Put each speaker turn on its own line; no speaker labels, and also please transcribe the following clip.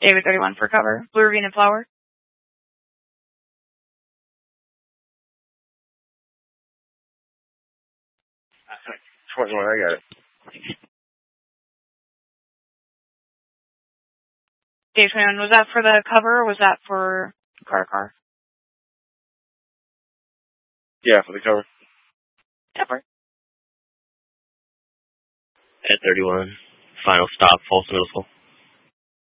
David 31 for cover. Blue Ravine and Flower.
21, I got it.
Dave 21, was that for the cover or was that for car?
Yeah, for the cover.
Cover.
At 31, final stop, Folsom Middle School.